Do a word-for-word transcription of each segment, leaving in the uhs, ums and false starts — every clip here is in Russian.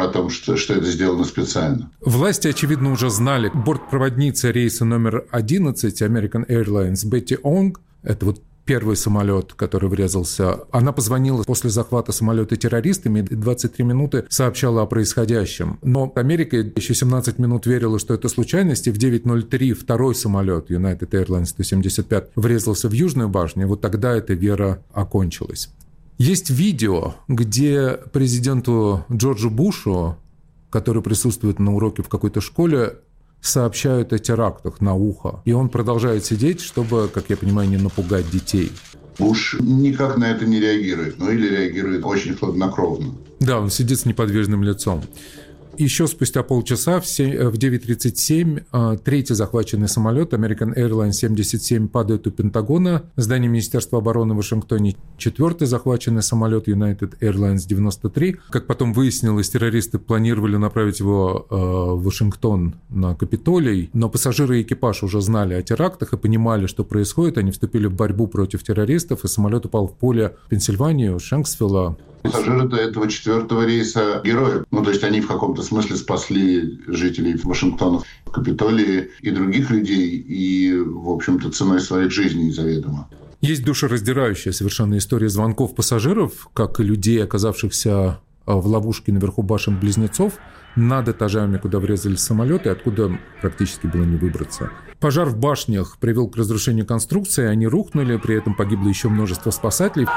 о том, что, что это сделано специально. Власти, очевидно, уже знали. Бортпроводница рейса номер одиннадцать American Airlines Бетти Онг, это вот первый самолет, который врезался, она позвонила после захвата самолета террористами и двадцать три минуты сообщала о происходящем. Но Америка еще семнадцать минут верила, что это случайность, и в девять ноль три второй самолет United Airlines сто семьдесят пять врезался в Южную башню, и вот тогда эта вера окончилась. Есть видео, где президенту Джорджу Бушу, который присутствует на уроке в какой-то школе, сообщают о терактах на ухо. И он продолжает сидеть, чтобы, как я понимаю, не напугать детей. Буш никак на это не реагирует, ну или реагирует очень хладнокровно. Да, он сидит с неподвижным лицом. Еще спустя полчаса в девять тридцать семь третий захваченный самолет American Airlines семьдесят семь падает у Пентагона, здание Министерства обороны в Вашингтоне. Четвертый захваченный самолет United Airlines девяносто три. Как потом выяснилось, террористы планировали направить его в Вашингтон на Капитолий, но пассажиры и экипаж уже знали о терактах и понимали, что происходит. Они вступили в борьбу против террористов, и самолет упал в поле Пенсильвании, Шенксвилла. Пассажиры до этого четвертого рейса герои. Ну, то есть они в каком-то смысле спасли жителей Вашингтона, Капитолии и других людей, и, в общем-то, ценой своих жизней заведомо. Есть душераздирающая совершенно история звонков пассажиров, как и людей, оказавшихся в ловушке наверху башен-близнецов, над этажами, куда врезались самолеты, откуда практически было не выбраться. Пожар в башнях привел к разрушению конструкции, они рухнули, при этом погибло еще множество спасателей.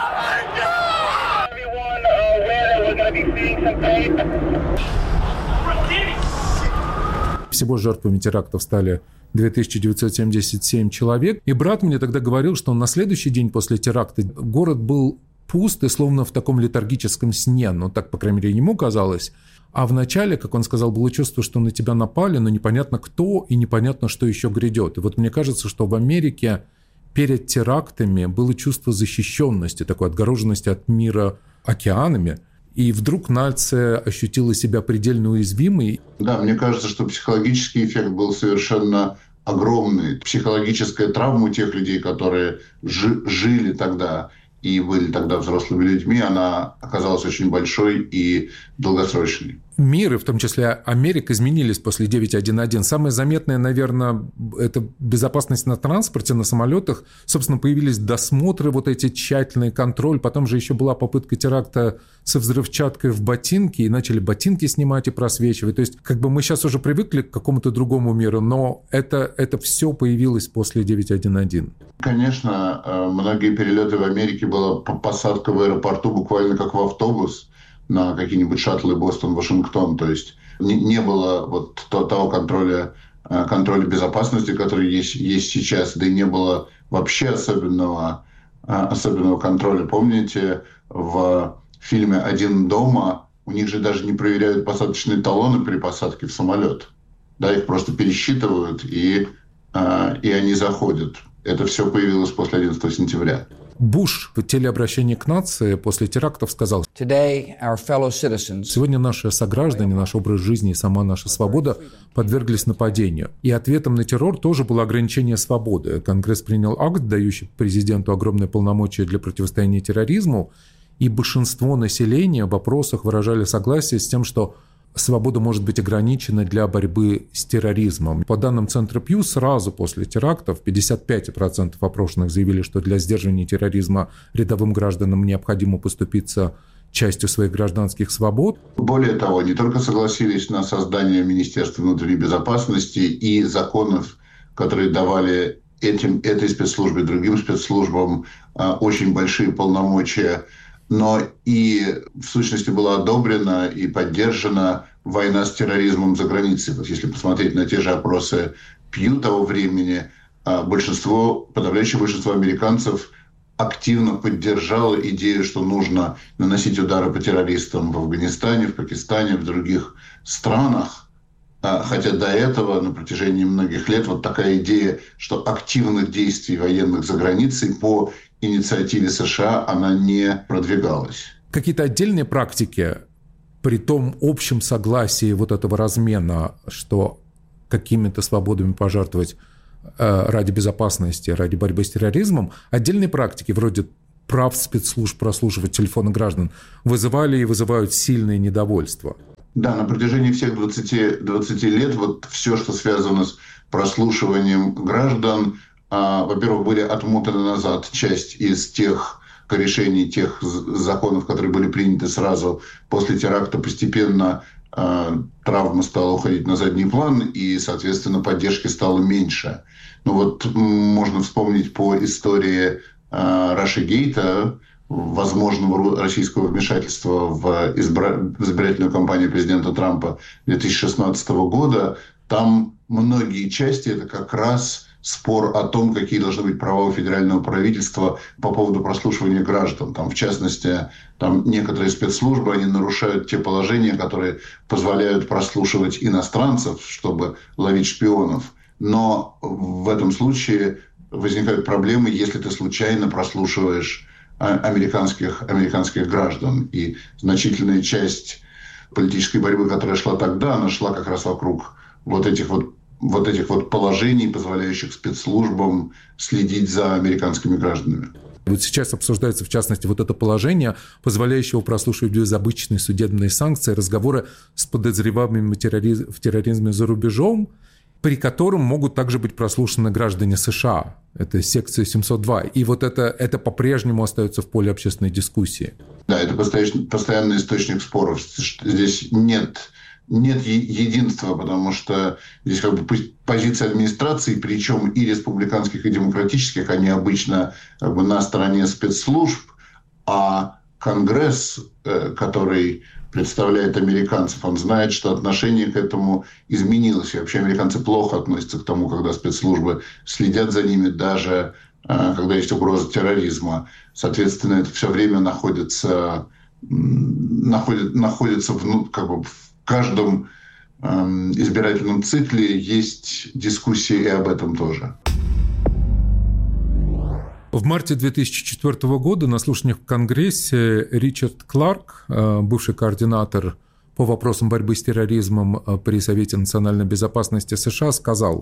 Всего жертвами терактов стали две тысячи девятьсот семьдесят семь человек. И брат мне тогда говорил, что на следующий день после теракта город был пуст и словно в таком летаргическом сне. Ну, так, по крайней мере, ему казалось. А вначале, как он сказал, было чувство, что на тебя напали, но непонятно кто и непонятно, что еще грядет. И вот мне кажется, что в Америке перед терактами было чувство защищенности, такой отгороженности от мира океанами. И вдруг нация ощутила себя предельно уязвимой. Да, мне кажется, что психологический эффект был совершенно огромный. Психологическая травма у тех людей, которые жи- жили тогда и были тогда взрослыми людьми, она оказалась очень большой и долгосрочной. Мир, и в том числе Америка, изменились после девять одиннадцать. Самое заметное, наверное, это безопасность на транспорте, на самолетах. Собственно, появились досмотры, вот эти тщательный контроль. Потом же еще была попытка теракта со взрывчаткой в ботинке, и начали ботинки снимать и просвечивать. То есть, как бы мы сейчас уже привыкли к какому-то другому миру, но это, это все появилось после девять одиннадцать. Конечно, многие перелеты в Америке была посадка в аэропорту буквально как в автобус на какие-нибудь шаттлы Бостон-Вашингтон. То есть не, не было вот того контроля, контроля безопасности, который есть, есть сейчас, да и не было вообще особенного, особенного контроля. Помните, в фильме «Один дома» у них же даже не проверяют посадочные талоны при посадке в самолет. Да, их просто пересчитывают, и, и они заходят. Это все появилось после одиннадцатого сентября. Буш в телеобращении к нации после терактов сказал: «Сегодня наши сограждане, наш образ жизни и сама наша свобода подверглись нападению. И ответом на террор тоже было ограничение свободы. Конгресс принял акт, дающий президенту огромные полномочия для противостояния терроризму, и большинство населения в опросах выражали согласие с тем, что свобода может быть ограничена для борьбы с терроризмом». По данным Центра Пью, сразу после терактов пятьдесят пять процентов опрошенных заявили, что для сдерживания терроризма рядовым гражданам необходимо поступиться частью своих гражданских свобод. Более того, не только согласились на создание Министерства внутренней безопасности и законов, которые давали этим, этой спецслужбе, другим спецслужбам э, очень большие полномочия, но и в сущности была одобрена и поддержана война с терроризмом за границей. Вот если посмотреть на те же опросы Пью того времени, большинство, подавляющее большинство американцев активно поддержало идею, что нужно наносить удары по террористам в Афганистане, в Пакистане, в других странах. Хотя до этого, на протяжении многих лет, вот такая идея, что активных действий военных за границей по инициативе США она не продвигалась. Какие-то отдельные практики при том общем согласии вот этого размена, что какими-то свободами пожертвовать э, ради безопасности, ради борьбы с терроризмом, отдельные практики вроде прав спецслужб прослушивать телефоны граждан вызывали и вызывают сильное недовольство. Да, на протяжении всех двадцати, двадцати лет вот все, что связано с прослушиванием граждан, а, во-первых, были отмотаны назад часть из тех решений, тех законов, которые были приняты сразу после теракта, постепенно а, травма стала уходить на задний план, и, соответственно, поддержки стало меньше. Ну вот можно вспомнить по истории а, Russiagate, возможного российского вмешательства в, избра... в избирательную кампанию президента Трампа две тысячи шестнадцатого года. Там многие части – это как раз спор о том, какие должны быть права у федерального правительства по поводу прослушивания граждан. Там, в частности, там некоторые спецслужбы, они нарушают те положения, которые позволяют прослушивать иностранцев, чтобы ловить шпионов. Но в этом случае возникают проблемы, если ты случайно прослушиваешь американских, американских граждан. И значительная часть политической борьбы, которая шла тогда, она шла как раз вокруг вот этих вот, вот этих вот положений, позволяющих спецслужбам следить за американскими гражданами. Вот сейчас обсуждается, в частности, вот это положение, позволяющее прослушивать без обычной судебной санкции разговоры с подозреваемыми в терроризме за рубежом, при котором могут также быть прослушаны граждане США. Это секция семьсот два. И вот это, это по-прежнему остается в поле общественной дискуссии. Да, это постоянный, постоянный источник споров. Здесь нет, нет единства, потому что здесь как бы позиция администрации, причем и республиканских, и демократических, они обычно как бы на стороне спецслужб, а Конгресс, который представляет американцев, он знает, что отношение к этому изменилось. И вообще американцы плохо относятся к тому, когда спецслужбы следят за ними, даже э, когда есть угроза терроризма. Соответственно, это все время находится, находит, находится в, как бы в каждом э, избирательном цикле есть дискуссии и об этом тоже. В марте две тысячи четвёртого года на слушаниях в Конгрессе Ричард Кларк, бывший координатор по вопросам борьбы с терроризмом при Совете национальной безопасности США, сказал: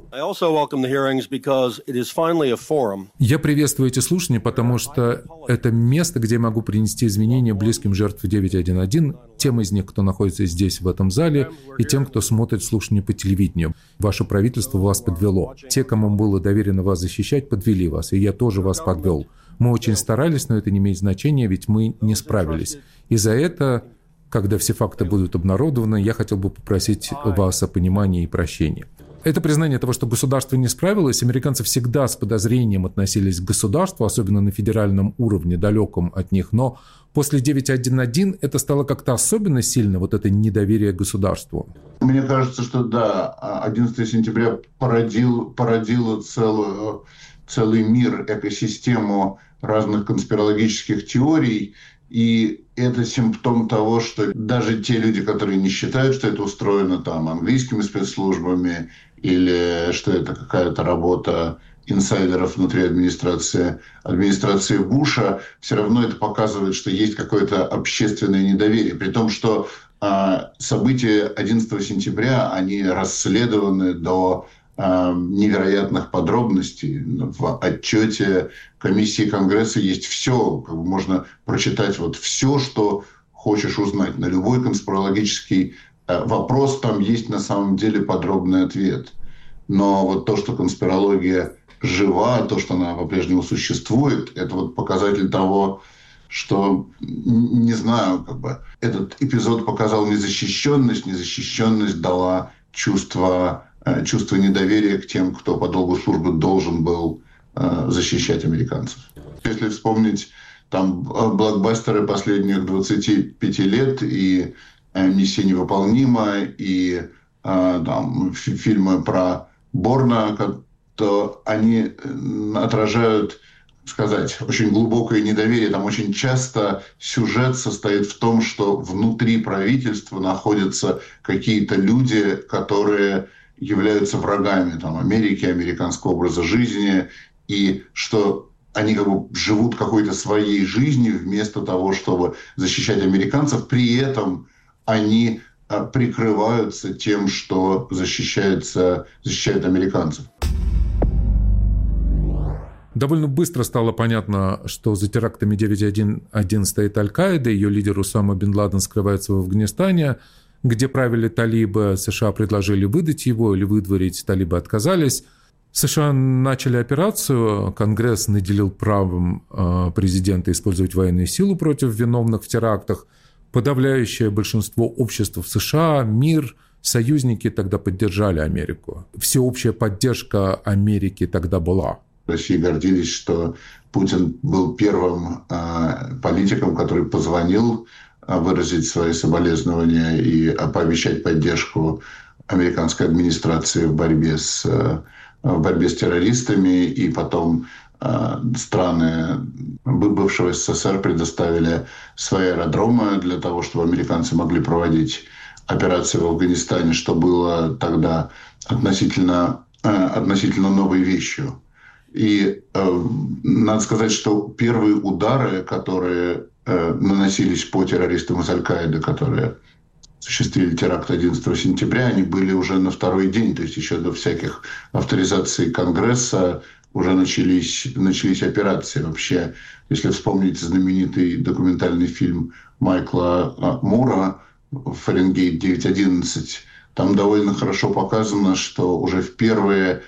«Я приветствую эти слушания, потому что это место, где я могу принести изменения близким жертвам девять один один, тем из них, кто находится здесь, в этом зале, и тем, кто смотрит слушания по телевидению. Ваше правительство вас подвело. Те, кому было доверено вас защищать, подвели вас, и я тоже вас подвел. Мы очень старались, но это не имеет значения, ведь мы не справились. И за это, когда все факты будут обнародованы, я хотел бы попросить вас о понимании и прощении». Это признание того, что государство не справилось. Американцы всегда с подозрением относились к государству, особенно на федеральном уровне, далеком от них. Но после девять один один это стало как-то особенно сильно, вот это недоверие к государству. Мне кажется, что да, одиннадцатого сентября породил, породило целую, целый мир, экосистему разных конспирологических теорий. И это симптом того, что даже те люди, которые не считают, что это устроено там английскими спецслужбами или что это какая-то работа инсайдеров внутри администрации, администрации Буша, все равно это показывает, что есть какое-то общественное недоверие. При том, что а, события одиннадцатого сентября, они расследованы до а, невероятных подробностей. В отчете комиссии Конгресса есть все. Как бы можно прочитать вот все, что хочешь узнать. На любой конспирологический вопрос там есть на самом деле подробный ответ. Но вот то, что конспирология жива, то, что она по-прежнему существует, это вот показатель того, что, не знаю, как бы этот эпизод показал незащищенность, незащищенность дала чувство, чувство недоверия к тем, кто по долгу службы должен был защищать американцев. Если вспомнить там блокбастеры последних двадцати пяти лет и «Миссия невыполнима», и там, фильмы про Борна, то они отражают, сказать, очень глубокое недоверие. Там очень часто сюжет состоит в том, что внутри правительства находятся какие-то люди, которые являются врагами там, Америки, американского образа жизни, и что они как бы живут какой-то своей жизнью вместо того, чтобы защищать американцев. При этом они прикрываются тем, что защищается, защищает американцев. Довольно быстро стало понятно, что за терактами девять один один стоит Аль-Каида, ее лидер Усама бен Ладен скрывается в Афганистане. где правили талибы. США предложили выдать его или выдворить, талибы отказались. США начали операцию, Конгресс наделил правом президента использовать военную силу против виновных в терактах. Подавляющее большинство обществ в США, мир, союзники тогда поддержали Америку. Всеобщая поддержка Америки тогда была. России гордились, что Путин был первым политиком, который позвонил выразить свои соболезнования и пообещать поддержку американской администрации в борьбе с в борьбе с террористами, и потом э, страны бывшего СССР предоставили свои аэродромы для того, чтобы американцы могли проводить операции в Афганистане, что было тогда относительно, э, относительно новой вещью. И э, надо сказать, что первые удары, которые э, наносились по террористам из Аль-Каиды, которые осуществили теракт одиннадцатого сентября, они были уже на второй день, то есть еще до всяких авторизаций Конгресса уже начались, начались операции. Вообще, если вспомнить знаменитый документальный фильм Майкла Мура «Фаренгейт девять одиннадцать», там довольно хорошо показано, что уже в первые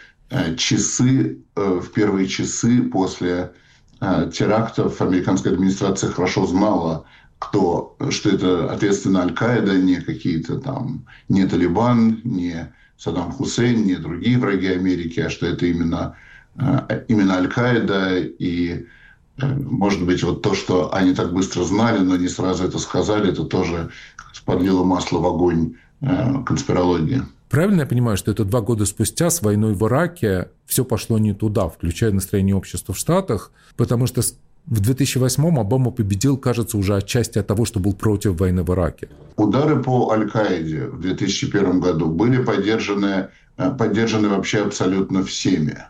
часы, в первые часы после терактов американская администрация хорошо знала, кто, что это ответственно Аль-Каида, не какие-то там, не Талибан, не Саддам Хусейн, не другие враги Америки, а что это именно, именно Аль-Каида. И, может быть, вот то, что они так быстро знали, но не сразу это сказали, это тоже подлило масло в огонь конспирологии. Правильно я понимаю, что это два года спустя с войной в Ираке все пошло не туда, включая настроение общества в Штатах, потому что в две тысячи восьмом Обама победил, кажется, уже отчасти от того, что был против войны в Ираке. Удары по Аль-Каиде в две тысячи первом году были поддержаны, поддержаны вообще абсолютно всеми.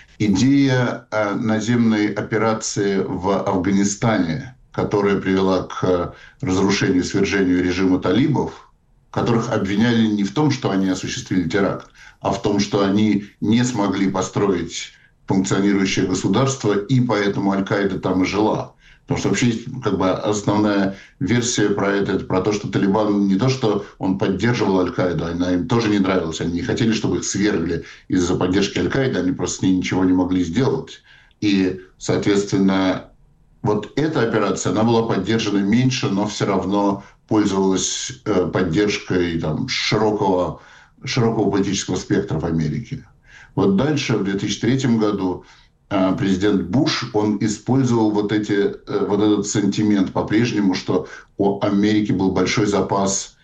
Идея наземной операции в Афганистане, которая привела к разрушению и свержению режима талибов, которых обвиняли не в том, что они осуществили теракт, а в том, что они не смогли построить функционирующее государство, и поэтому Аль-Каида там и жила. Потому что вообще как бы основная версия про это, это про то, что Талибан не то, что он поддерживал Аль-Каиду, она им тоже не нравилась. Они не хотели, чтобы их свергли из-за поддержки Аль-Каиды, они просто с ней ничего не могли сделать. И, соответственно, вот эта операция, она была поддержана меньше, но все равно пользовалась поддержкой там, широкого, широкого политического спектра в Америке. Вот дальше, в две тысячи третьем году, президент Буш, он использовал вот, эти, вот этот сентимент по-прежнему, что у Америки был большой запас,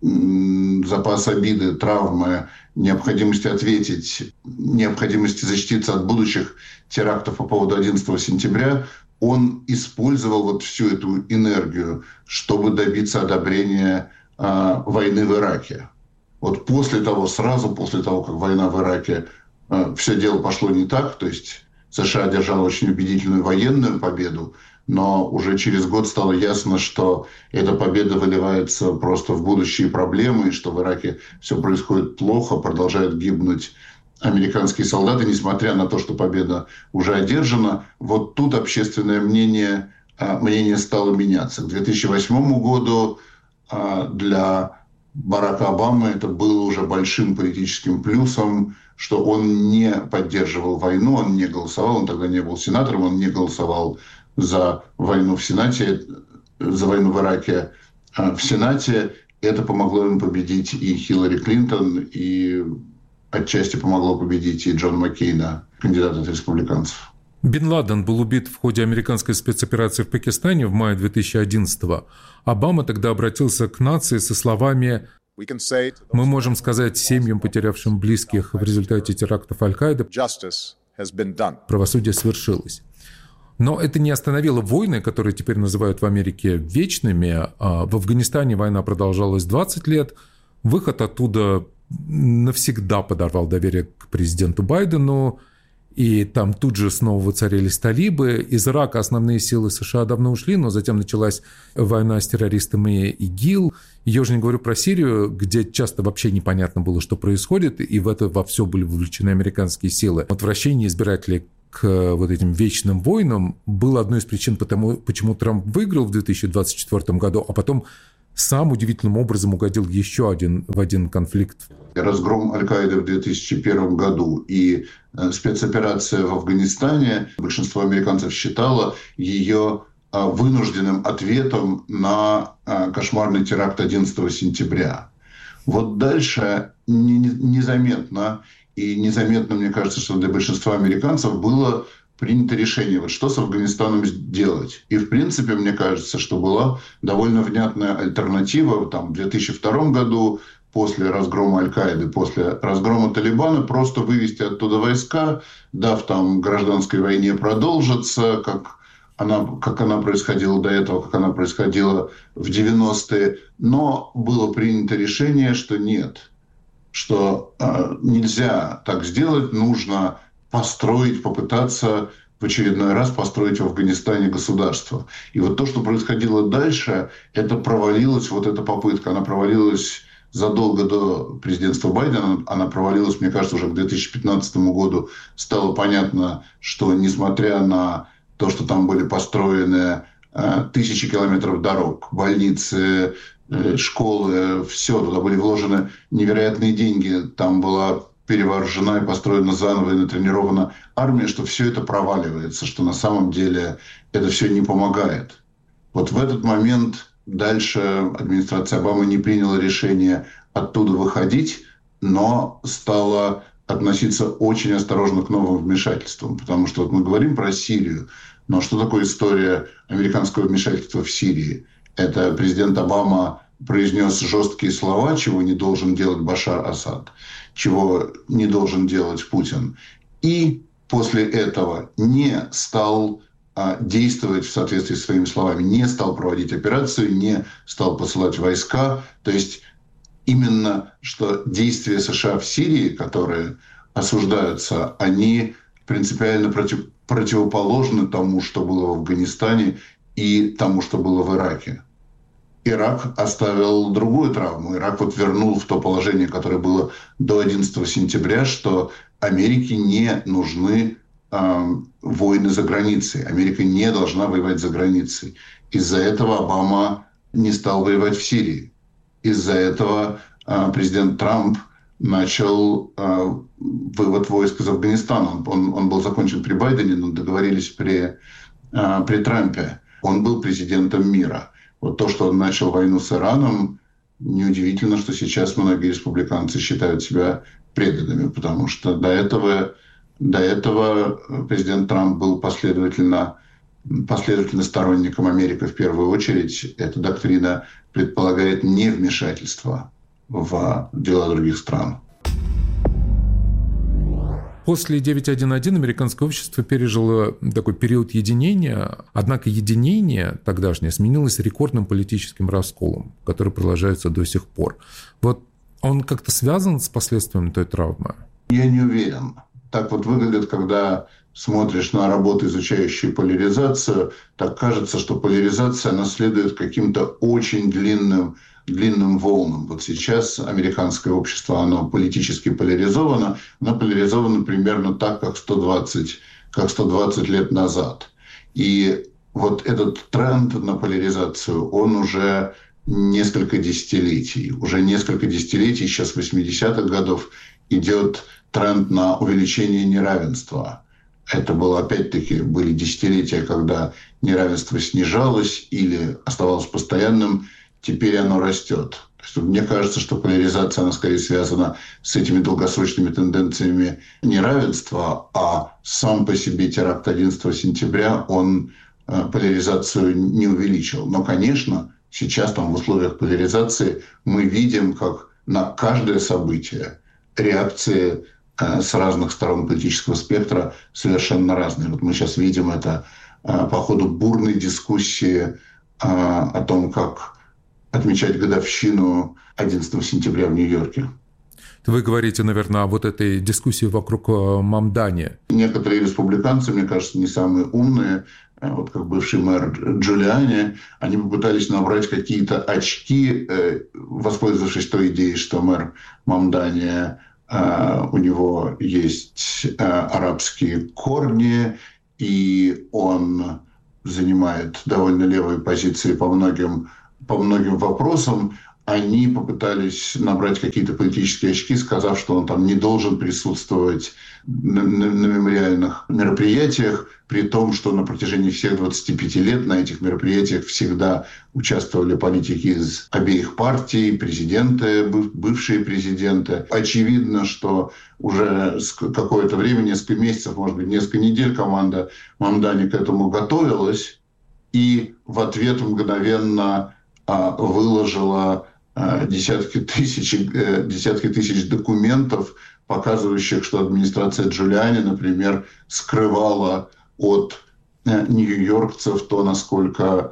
запас обиды, травмы, необходимости ответить, необходимости защититься от будущих терактов по поводу одиннадцатого сентября. Он использовал вот всю эту энергию, чтобы добиться одобрения э, войны в Ираке. Вот после того, сразу после того, как война в Ираке, э, все дело пошло не так, то есть США одержала очень убедительную военную победу, но уже через год стало ясно, что эта победа выливается просто в будущие проблемы, и что в Ираке все происходит плохо, продолжают гибнуть американские солдаты, несмотря на то, что победа уже одержана. Вот тут общественное мнение, мнение стало меняться. К две тысячи восьмому году для Барака Обамы это было уже большим политическим плюсом, что он не поддерживал войну, он не голосовал, он тогда не был сенатором, он не голосовал за войну в Сенате, за войну в Ираке в Сенате. Это помогло ему победить и Хиллари Клинтон, и отчасти помогло победить и Джона Маккейна, кандидата от республиканцев. Бин Ладен был убит в ходе американской спецоперации в Пакистане в мае две тысячи одиннадцатого. Обама тогда обратился к нации со словами: «Мы можем сказать семьям, потерявшим близких в результате терактов Аль-Каиды, правосудие свершилось». Но это не остановило войны, которые теперь называют в Америке вечными. В Афганистане война продолжалась двадцать лет. Выход оттуда навсегда подорвал доверие к президенту Байдену, и там тут же снова воцарились талибы. Из Ирака основные силы США давно ушли, но затем началась война с террористами ИГИЛ. Я уже не говорю про Сирию, где часто вообще непонятно было, что происходит, и в это во все были вовлечены американские силы. Отвращение избирателей к вот этим вечным войнам было одной из причин, потому, почему Трамп выиграл в две тысячи двадцать четвёртом году, а потом сам удивительным образом угодил еще один в один конфликт. Разгром Аль-Каиды в две тысячи первом году и спецоперация в Афганистане, большинство американцев считало ее вынужденным ответом на кошмарный теракт одиннадцатого сентября. Вот дальше незаметно, и незаметно, мне кажется, что для большинства американцев было принято решение, вот что с Афганистаном делать. И, в принципе, мне кажется, что была довольно внятная альтернатива. Там, в две тысячи втором году, после разгрома Аль-Каиды, после разгрома Талибана, просто вывести оттуда войска, дав там гражданской войне продолжиться, как она, как она происходила до этого, как она происходила в девяностые. Но было принято решение, что нет, что э, нельзя так сделать, нужно построить, попытаться в очередной раз построить в Афганистане государство. И вот то, что происходило дальше, это провалилась, вот эта попытка, она провалилась задолго до президентства Байдена, она провалилась, мне кажется, уже к две тысячи пятнадцатому году стало понятно, что несмотря на то, что там были построены э, тысячи километров дорог, больницы, э, школы, все, туда были вложены невероятные деньги, там была перевооружена и построена заново и натренирована армия, что все это проваливается, что на самом деле это все не помогает. Вот в этот момент дальше администрация Обамы не приняла решение оттуда выходить, но стала относиться очень осторожно к новым вмешательствам. Потому что вот мы говорим про Сирию, но что такое история американского вмешательства в Сирии? Это президент Обама произнес жесткие слова, чего не должен делать Башар Асад, чего не должен делать Путин. И после этого не стал а, действовать в соответствии с своими словами, не стал проводить операцию, не стал посылать войска. То есть именно что действия США в Сирии, которые осуждаются, они принципиально против, противоположны тому, что было в Афганистане и тому, что было в Ираке. Ирак оставил другую травму. Ирак вот вернул в то положение, которое было до одиннадцатого сентября, что Америке не нужны э, войны за границей. Америка не должна воевать за границей. Из-за этого Обама не стал воевать в Сирии. Из-за этого э, президент Трамп начал э, вывод войск из Афганистана. Он, он, он был закончен при Байдене, но договорились при, э, при Трампе. Он был президентом мира. Вот то, что он начал войну с Ираном, неудивительно, что сейчас многие республиканцы считают себя преданными, потому что до этого, до этого президент Трамп был последовательно, последовательно сторонником Америки в первую очередь. Эта доктрина предполагает невмешательство в дела других стран. После девять один один американское общество пережило такой период единения, однако единение тогдашнее сменилось рекордным политическим расколом, который продолжается до сих пор. Вот он как-то связан с последствиями той травмы? Я не уверен. Так вот выглядит, когда смотришь на работы, изучающие поляризацию, так кажется, что поляризация наследует каким-то очень длинным длинным волнам. Вот сейчас американское общество, оно политически поляризовано, оно поляризовано примерно так, как сто двадцать, как сто двадцать лет назад. И вот этот тренд на поляризацию, он уже несколько десятилетий. Уже несколько десятилетий, сейчас восьмидесятых годов, идет тренд на увеличение неравенства. Это было, опять-таки, были десятилетия, когда неравенство снижалось или оставалось постоянным. Теперь оно растет. То есть, мне кажется, что поляризация, она скорее связана с этими долгосрочными тенденциями неравенства, а сам по себе теракт одиннадцатого сентября, он э, поляризацию не увеличил. Но, конечно, сейчас там в условиях поляризации мы видим, как на каждое событие реакции э, с разных сторон политического спектра совершенно разные. Вот мы сейчас видим это э, по ходу бурной дискуссии э, о том, как отмечать годовщину одиннадцатого сентября в Нью-Йорке. Вы говорите, наверное, о вот этой дискуссии вокруг Мамдани. Некоторые республиканцы, мне кажется, не самые умные, вот как бывший мэр Джулиани, они попытались набрать какие-то очки, воспользовавшись той идеей, что мэр Мамдани, у него есть арабские корни, и он занимает довольно левые позиции по многим по многим вопросам, они попытались набрать какие-то политические очки, сказав, что он там не должен присутствовать на, на, на мемориальных мероприятиях, при том, что на протяжении всех двадцати пяти лет на этих мероприятиях всегда участвовали политики из обеих партий, президенты, бывшие президенты. Очевидно, что уже какое-то время, несколько месяцев, может быть, несколько недель команда Мамдани к этому готовилась и в ответ мгновенно а, выложила Десятки тысяч, десятки тысяч документов, показывающих, что администрация Джулиани, например, скрывала от нью-йоркцев то, насколько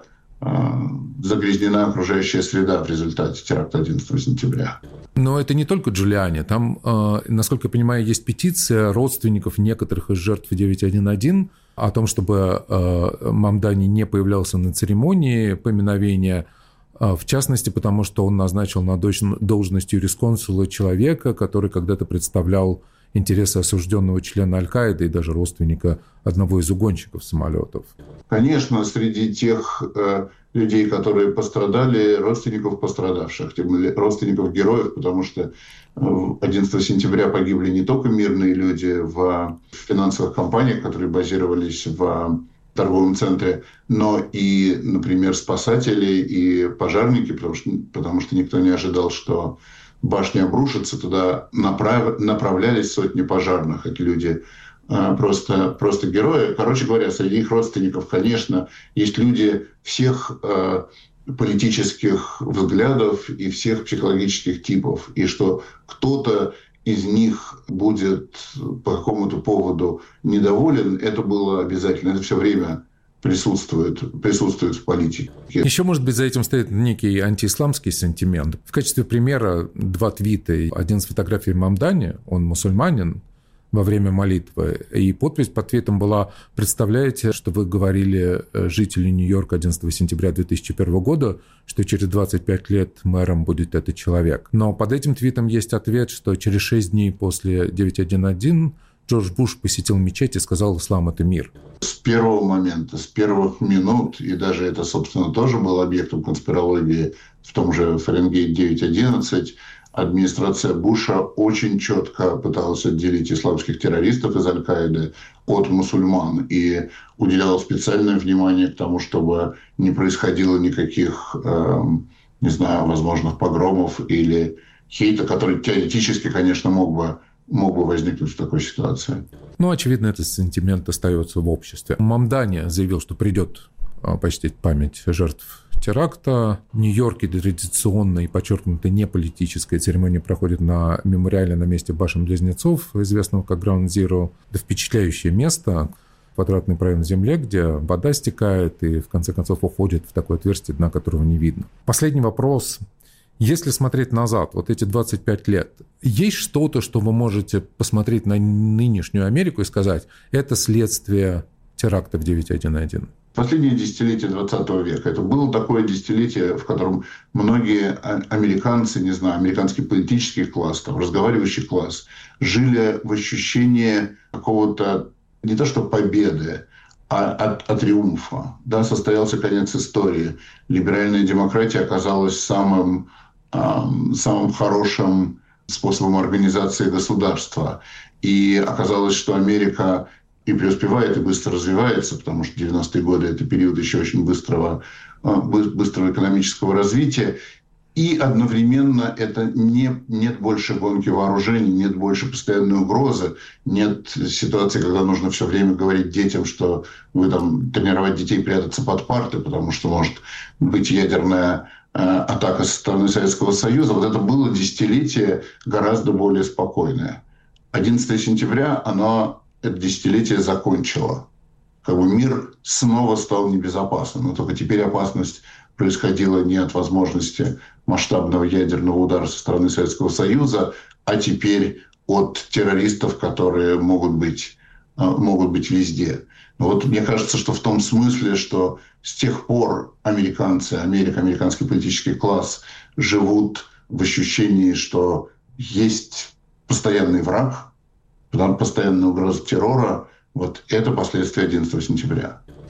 загрязнена окружающая среда в результате теракта одиннадцатого сентября. Но это не только Джулиани. Там, насколько я понимаю, есть петиция родственников некоторых из жертв девять один один о том, чтобы Мамдани не появлялся на церемонии поминовения. В частности, потому что он назначил на должность юрисконсула человека, который когда-то представлял интересы осужденного члена Аль-Каиды и даже родственника одного из угонщиков самолетов. Конечно, среди тех э, людей, которые пострадали, родственников пострадавших, тем более родственников героев, потому что одиннадцатого сентября погибли не только мирные люди в финансовых компаниях, которые базировались в торговом центре, но и, например, спасатели и пожарники, потому что, потому что никто не ожидал, что башня обрушится. Туда направ, направлялись сотни пожарных. Эти люди э, просто, просто герои. Короче говоря, среди их родственников, конечно, есть люди всех э, политических взглядов и всех психологических типов. И что кто-то из них будет по какому-то поводу недоволен, это было обязательно. Это все время присутствует, присутствует в политике. Еще, может быть, за этим стоит некий антиисламский сентимент. В качестве примера два твита. Один с фотографией Мамдани, он мусульманин, во время молитвы. И подпись под твитом была: «Представляете, что вы говорили жителю Нью-Йорка одиннадцатого сентября две тысячи первого года, что через двадцать пять лет мэром будет этот человек». Но под этим твитом есть ответ, что через шесть дней после девять один один Джордж Буш посетил мечеть и сказал: «Ислам – это мир». С первого момента, с первых минут, и даже это, собственно, тоже было объектом конспирологии в том же Фаренгейт девять одиннадцать, администрация Буша очень четко пыталась отделить исламских террористов из Аль-Каиды от мусульман и уделяла специальное внимание к тому, чтобы не происходило никаких, э, не знаю, возможных погромов или хейта, который теоретически, конечно, мог бы, мог бы возникнуть в такой ситуации. Ну, очевидно, этот сентимент остается в обществе. Мамдани заявил, что придет почтить память жертв теракта. В Нью-Йорке традиционно и подчеркнуто не политическая церемония проходит на мемориале на месте башен-близнецов, известного как Ground Zero. Это впечатляющее место, квадратный проем в земле, где вода стекает и в конце концов уходит в такое отверстие, дна которого не видно. Последний вопрос. Если смотреть назад, вот эти двадцать пять лет, есть что-то, что вы можете посмотреть на нынешнюю Америку и сказать: это следствие терактов девять один один? Последнее десятилетие двадцатого века. Это было такое десятилетие, в котором многие американцы, не знаю, американский политический класс, там, разговаривающий класс, жили в ощущении какого-то не то что победы, а от, от триумфа. Да, состоялся конец истории. Либеральная демократия оказалась самым, эм, самым хорошим способом организации государства. И оказалось, что Америка и преуспевает, и быстро развивается, потому что девяностые годы – это период еще очень быстрого, быстрого экономического развития. И одновременно это не, нет больше гонки вооружений, нет больше постоянной угрозы, нет ситуации, когда нужно все время говорить детям, что вы там тренировать детей прятаться под парты, потому что может быть ядерная э, атака со стороны Советского Союза. Вот это было десятилетие гораздо более спокойное. одиннадцатого сентября оно это десятилетие закончило. Как бы мир снова стал небезопасным. Но только теперь опасность происходила не от возможности масштабного ядерного удара со стороны Советского Союза, а теперь от террористов, которые могут быть, могут быть везде. Вот мне кажется, что в том смысле, что с тех пор американцы, Америка, американский политический класс живут в ощущении, что есть постоянный враг, постоянная угроза террора. Вот это последствия одиннадцатого сентября.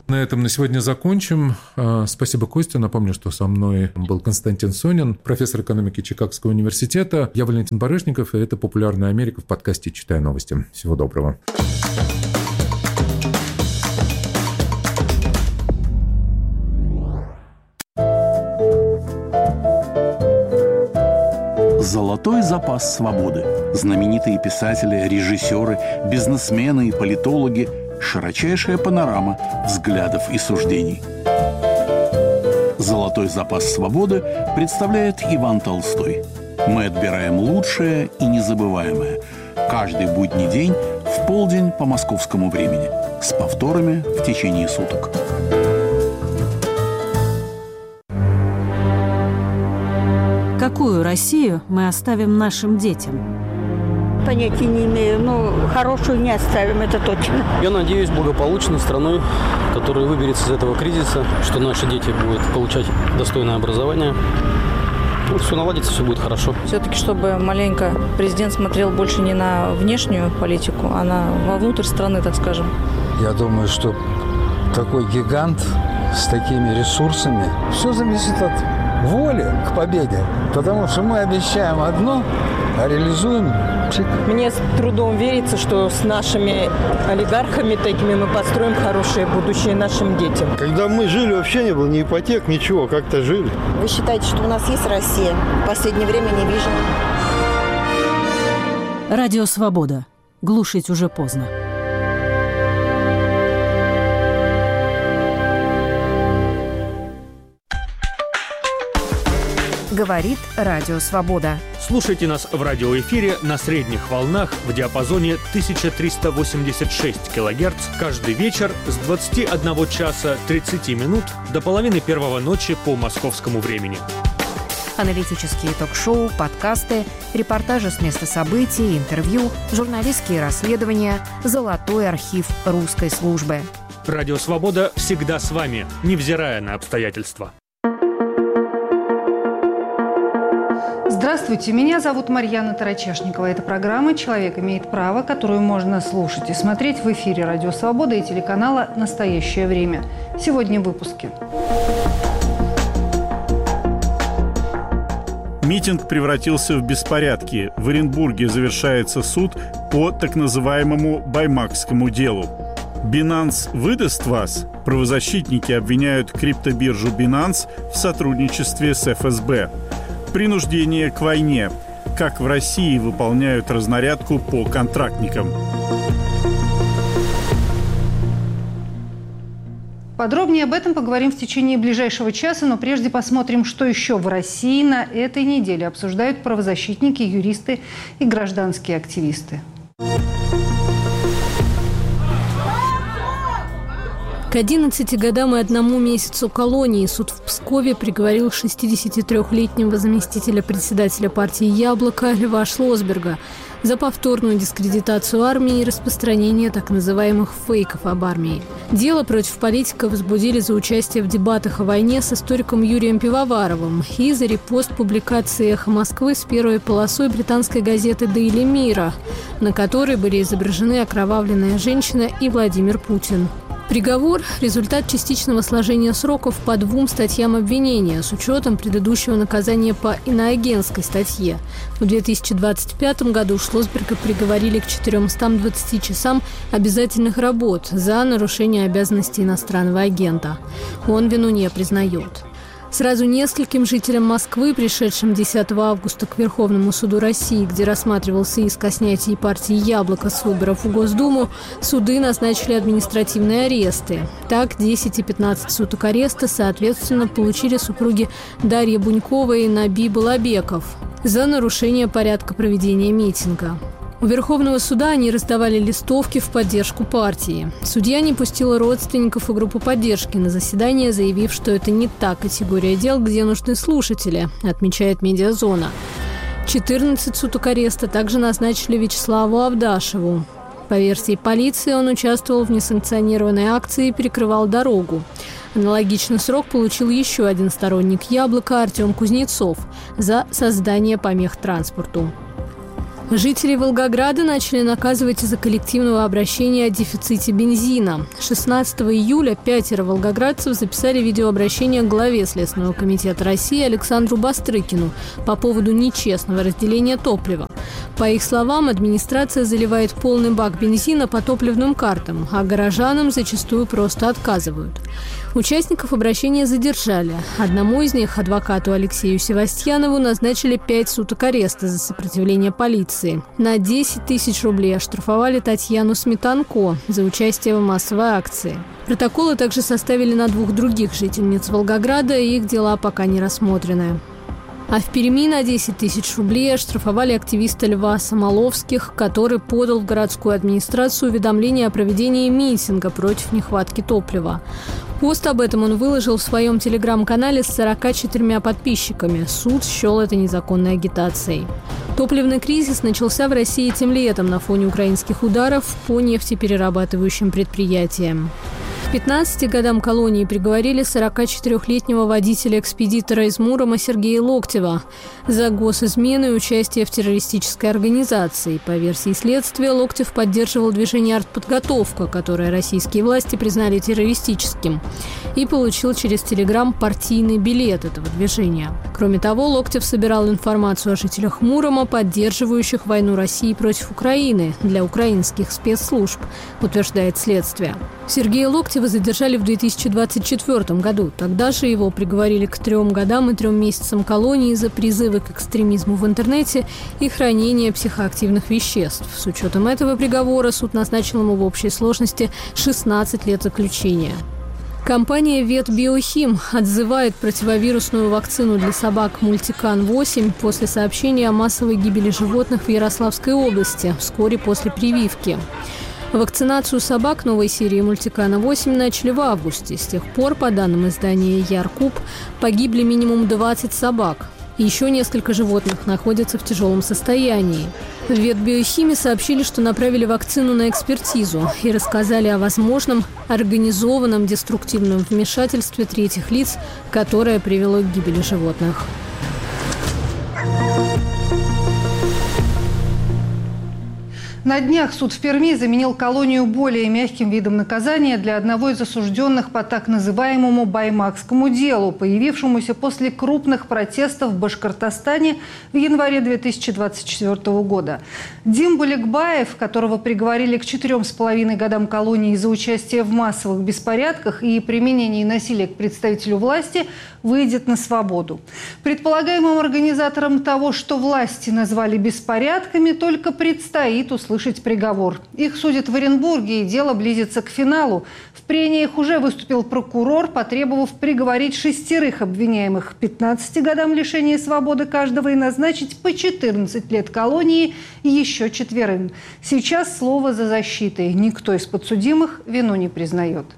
На этом на сегодня закончим. Спасибо, Костя. Напомню, что со мной был Константин Сонин, профессор экономики Чикагского университета. Я Валентин Барышников, и это «Популярная Америка» в подкасте «Читаю новости». Всего доброго. Золотой запас свободы. Знаменитые писатели, режиссеры, бизнесмены и политологи. Широчайшая панорама взглядов и суждений. Золотой запас свободы представляет Иван Толстой. Мы отбираем лучшее и незабываемое. Каждый будний день в полдень по московскому времени. С повторами в течение суток. Какую Россию мы оставим нашим детям? Понятия не имею, но хорошую не оставим, это точно. Я надеюсь, благополучной страной, которая выберется из этого кризиса, что наши дети будут получать достойное образование. Ну, все наладится, все будет хорошо. Все-таки, чтобы маленько президент смотрел больше не на внешнюю политику, а на вовнутрь страны, так скажем. Я думаю, что такой гигант с такими ресурсами, все зависит от воли к победе. Потому что мы обещаем одно, а реализуем пшик. Мне с трудом верится, что с нашими олигархами такими мы построим хорошее будущее нашим детям. Когда мы жили, вообще не было ни ипотек, ничего, как-то жили. Вы считаете, что у нас есть Россия? В последнее время не вижу. Радио «Свобода». Глушить уже поздно. Говорит Радио Свобода. Слушайте нас в радиоэфире на средних волнах в диапазоне тысяча триста восемьдесят шесть килогерц каждый вечер с двадцати одного часа тридцати минут до половины первого ночи по московскому времени. Аналитические ток-шоу, подкасты, репортажи с места событий, интервью, журналистские расследования, золотой архив русской службы. Радио «Свобода» всегда с вами, невзирая на обстоятельства. Здравствуйте, меня зовут Марьяна Тарачешникова. Это программа «Человек имеет право», которую можно слушать и смотреть в эфире Радио Свобода и телеканала «Настоящее время». Сегодня в выпуске. Митинг превратился в беспорядки. В Оренбурге завершается суд по так называемому Баймакскому делу. Binance выдаст вас? Правозащитники обвиняют криптобиржу Binance в сотрудничестве с эф эс бэ. Принуждение к войне. Как в России выполняют разнарядку по контрактникам. Подробнее об этом поговорим в течение ближайшего часа, но прежде посмотрим, что еще в России на этой неделе обсуждают правозащитники, юристы и гражданские активисты. К одиннадцати годам и одному месяцу колонии суд в Пскове приговорил шестидесятитрёхлетнего заместителя председателя партии «Яблоко» Льва Шлосберга за повторную дискредитацию армии и распространение так называемых фейков об армии. Дело против политика возбудили за участие в дебатах о войне с историком Юрием Пивоваровым и за репост публикации «Эхо Москвы» с первой полосой британской газеты «Дейли Мира», на которой были изображены окровавленная женщина и Владимир Путин. Приговор – результат частичного сложения сроков по двум статьям обвинения с учетом предыдущего наказания по иноагентской статье. В две тысячи двадцать пятом году Шлосберга приговорили к четырёмстам двадцати часам обязательных работ за нарушение обязанностей иностранного агента. Он вину не признает. Сразу нескольким жителям Москвы, пришедшим десятого августа к Верховному суду России, где рассматривался иск о снятии партии «Яблоко» с выборов в Госдуму, суды назначили административные аресты. Так, десять и пятнадцать суток ареста, соответственно, получили супруги Дарья Бунькова и Наби Балабеков за нарушение порядка проведения митинга. У Верховного суда они раздавали листовки в поддержку партии. Судья не пустила родственников и группу поддержки на заседание, заявив, что это не та категория дел, где нужны слушатели, отмечает «Медиазона». четырнадцать суток ареста также назначили Вячеславу Авдашеву. По версии полиции, он участвовал в несанкционированной акции и перекрывал дорогу. Аналогичный срок получил еще один сторонник «Яблока» Артем Кузнецов за создание помех транспорту. Жители Волгограда начали наказывать из-за коллективного обращения о дефиците бензина. шестнадцатого июля пятеро волгоградцев записали видеообращение к главе Следственного комитета России Александру Бастрыкину по поводу нечестного разделения топлива. По их словам, администрация заливает полный бак бензина по топливным картам, а горожанам зачастую просто отказывают. Участников обращения задержали. Одному из них, адвокату Алексею Севастьянову, назначили пять суток ареста за сопротивление полиции. На десять тысяч рублей оштрафовали Татьяну Сметанко за участие в массовой акции. Протоколы также составили на двух других жительниц Волгограда, и их дела пока не рассмотрены. А в Перми на десять тысяч рублей оштрафовали активиста Льва Самоловских, который подал в городскую администрацию уведомление о проведении митинга против нехватки топлива. Пост об этом он выложил в своем телеграм-канале с сорока четырьмя подписчиками. Суд счел это незаконной агитацией. Топливный кризис начался в России этим летом на фоне украинских ударов по нефтеперерабатывающим предприятиям. К пятнадцати годам колонии приговорили сорокачетырёхлетнего водителя-экспедитора из Мурома Сергея Локтева за госизмену и участие в террористической организации. По версии следствия, Локтев поддерживал движение «Артподготовка», которое российские власти признали террористическим, и получил через Телеграм партийный билет этого движения. Кроме того, Локтев собирал информацию о жителях Мурома, поддерживающих войну России против Украины, для украинских спецслужб, утверждает следствие. Сергея Локтева задержали в две тысячи двадцать четвёртом году. Тогда же его приговорили к трем годам и трем месяцам колонии за призывы к экстремизму в интернете и хранение психоактивных веществ. С учетом этого приговора суд назначил ему в общей сложности шестнадцать лет заключения. Компания «Ветбиохим» отзывает противовирусную вакцину для собак «Мультикан восемь» после сообщения о массовой гибели животных в Ярославской области вскоре после прививки. Вакцинацию собак новой серии «Мультикана восемь» начали в августе. С тех пор, по данным издания «Яркуб», погибли минимум двадцать собак. Еще несколько животных находятся в тяжелом состоянии. В Ветбиохиме сообщили, что направили вакцину на экспертизу и рассказали о возможном организованном деструктивном вмешательстве третьих лиц, которое привело к гибели животных. На днях суд в Перми заменил колонию более мягким видом наказания для одного из осужденных по так называемому баймакскому делу, появившемуся после крупных протестов в Башкортостане в январе две тысячи двадцать четвёртого года. Дим Буликбаев, которого приговорили к четырем с половиной годам колонии за участие в массовых беспорядках и применении насилия к представителю власти, выйдет на свободу. Предполагаемым организаторам того, что власти назвали беспорядками, только предстоит услышать приговор. Их судят в Оренбурге, и дело близится к финалу. В прениях уже выступил прокурор, потребовав приговорить шестерых обвиняемых к пятнадцати годам лишения свободы каждого и назначить по четырнадцать лет колонии еще четверым. Сейчас слово за защитой. Никто из подсудимых вину не признает.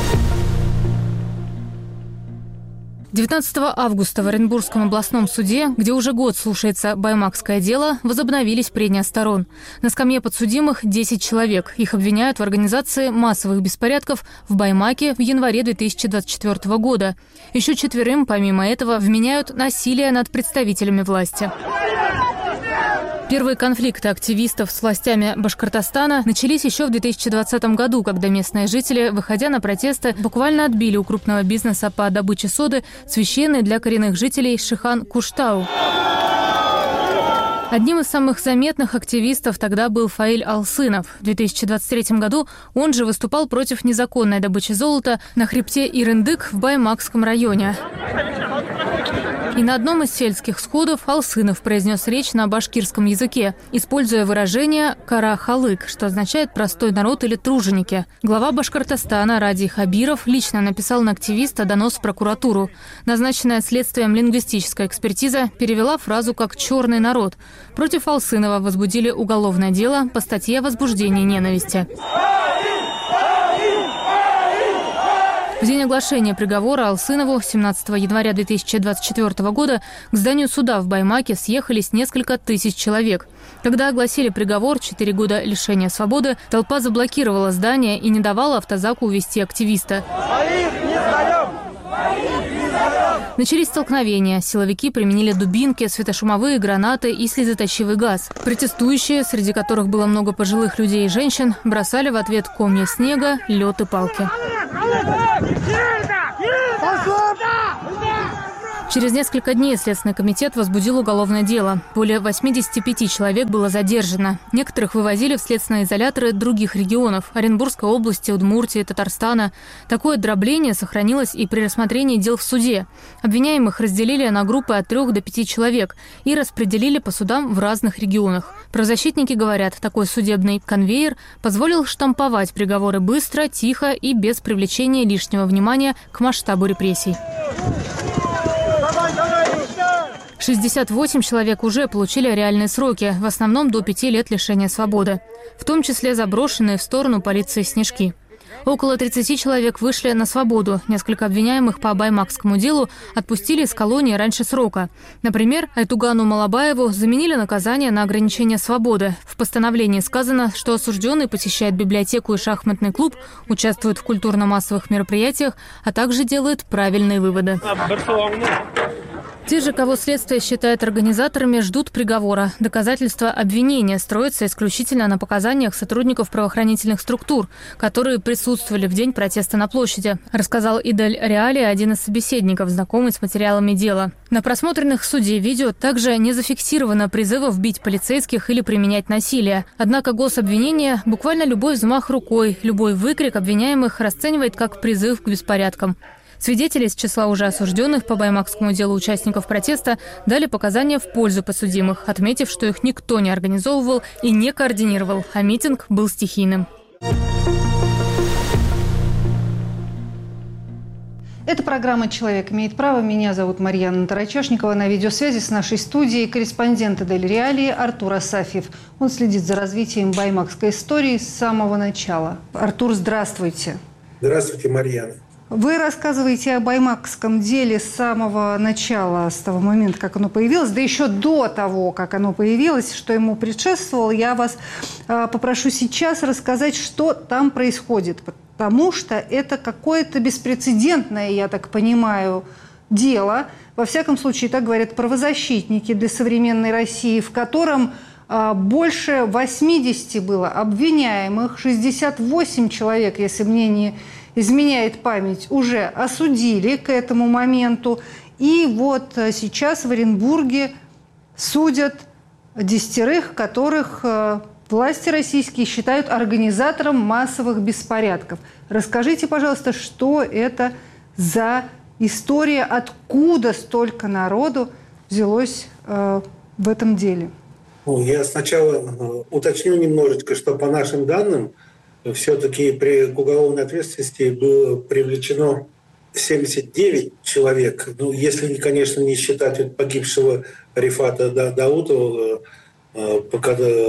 девятнадцатого августа в Оренбургском областном суде, где уже год слушается баймакское дело, возобновились прения сторон. На скамье подсудимых десять человек. Их обвиняют в организации массовых беспорядков в Баймаке в январе две тысячи двадцать четвёртого года. Еще четверым, помимо этого, вменяют насилие над представителями власти. Первые конфликты активистов с властями Башкортостана начались еще в две тысячи двадцатом году, когда местные жители, выходя на протесты, буквально отбили у крупного бизнеса по добыче соды священный для коренных жителей Шихан-Куштау. Одним из самых заметных активистов тогда был Фаиль Алсынов. В две тысячи двадцать третьем году он же выступал против незаконной добычи золота на хребте Ирындык в Баймакском районе. И на одном из сельских сходов Алсынов произнес речь на башкирском языке, используя выражение «кара-халык», что означает «простой народ» или «труженики». Глава Башкортостана Радий Хабиров лично написал на активиста донос в прокуратуру. Назначенная следствием лингвистическая экспертиза перевела фразу как «черный народ». Против Алсынова возбудили уголовное дело по статье «Возбуждение ненависти». В день оглашения приговора Алсынову семнадцатого января две тысячи двадцать четвёртого года к зданию суда в Баймаке съехались несколько тысяч человек. Когда огласили приговор, четыре года лишения свободы, толпа заблокировала здание и не давала автозаку увезти активиста. Начались столкновения. Силовики применили дубинки, светошумовые гранаты и слезоточивый газ. Протестующие, среди которых было много пожилых людей и женщин, бросали в ответ комья снега, лед и палки. Через несколько дней Следственный комитет возбудил уголовное дело. Более восьмидесяти пяти человек было задержано. Некоторых вывозили в следственные изоляторы других регионов – Оренбургской области, Удмуртии, Татарстана. Такое дробление сохранилось и при рассмотрении дел в суде. Обвиняемых разделили на группы от трех до пяти человек и распределили по судам в разных регионах. Правозащитники говорят, такой судебный конвейер позволил штамповать приговоры быстро, тихо и без привлечения лишнего внимания к масштабу репрессий. шестьдесят восемь человек уже получили реальные сроки, в основном до пяти лет лишения свободы, в том числе заброшенные в сторону полиции снежки. Около тридцати человек вышли на свободу. Несколько обвиняемых по баймакскому делу отпустили из колонии раньше срока. Например, Айтугану Малабаеву заменили наказание на ограничение свободы. В постановлении сказано, что осужденный посещает библиотеку и шахматный клуб, участвует в культурно-массовых мероприятиях, а также делает правильные выводы. Те же, кого следствие считает организаторами, ждут приговора. Доказательства обвинения строятся исключительно на показаниях сотрудников правоохранительных структур, которые присутствовали в день протеста на площади, рассказал Идель Реали, один из собеседников, знакомый с материалами дела. На просмотренных в суде видео также не зафиксировано призывов бить полицейских или применять насилие. Однако гособвинение буквально любой взмах рукой, любой выкрик обвиняемых расценивает как призыв к беспорядкам. Свидетели из числа уже осужденных по баймакскому делу участников протеста дали показания в пользу подсудимых, отметив, что их никто не организовывал и не координировал, а митинг был стихийным. Это программа «Человек имеет право». Меня зовут Марьяна Тарачешникова. На видеосвязи с нашей студией корреспондент Идель Реалии Артур Асафьев. Он следит за развитием баймакской истории с самого начала. Артур, здравствуйте. Здравствуйте, Марьяна. Вы рассказываете о баймакском деле с самого начала, с того момента, как оно появилось, да еще до того, как оно появилось, что ему предшествовало. Я вас э, попрошу сейчас рассказать, что там происходит, потому что это какое-то беспрецедентное, я так понимаю, дело. Во всяком случае, так говорят правозащитники для современной России, в котором э, больше восьмидесяти было обвиняемых, шестьдесят восемь человек, если мне не изменяет память, уже осудили к этому моменту. И вот сейчас в Оренбурге судят десятерых, которых власти российские считают организатором массовых беспорядков. Расскажите, пожалуйста, что это за история, откуда столько народу взялось э, в этом деле? Ну, я сначала уточню немножечко, что по нашим данным все-таки при к уголовной ответственности было привлечено семьдесят девять человек. Ну, если, конечно, не считать погибшего Рифата Даутова, по,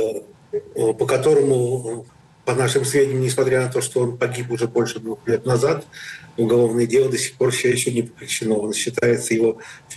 по которому, по нашим сведениям, несмотря на то, что он погиб уже больше двух лет назад, уголовное дело до сих пор все еще не прекращено. Он считается его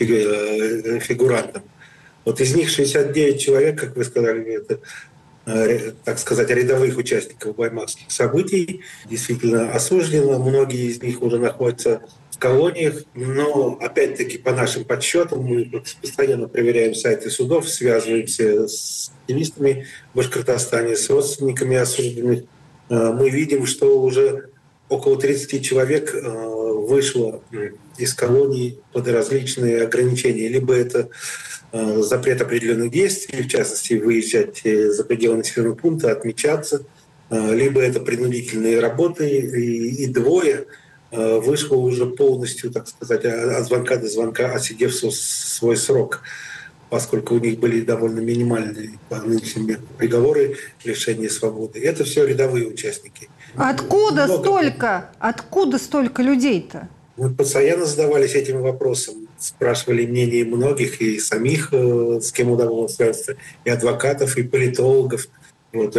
фигурантом. Вот из них шестьдесят девять человек, как вы сказали, это, так сказать, рядовых участников баймакских событий, действительно осуждено. Многие из них уже находятся в колониях. Но, опять-таки, по нашим подсчетам, мы постоянно проверяем сайты судов, связываемся с активистами в Башкортостане, с родственниками осужденных. Мы видим, что уже около тридцати человек вышло из колонии под различные ограничения. Либо это запрет определенных действий, в частности, выезжать за пределы населенного пункта, отмечаться, либо это принудительные работы, и, и двое вышло уже полностью, так сказать, от звонка до звонка, отсидев свой срок, поскольку у них были довольно минимальные по нынешним приговоры лишения свободы. Это все рядовые участники. Откуда Много... столько? Откуда столько людей-то? Мы постоянно задавались этим вопросом, спрашивали мнение многих, и самих, с кем удавалось связаться, и адвокатов, и политологов. Вот.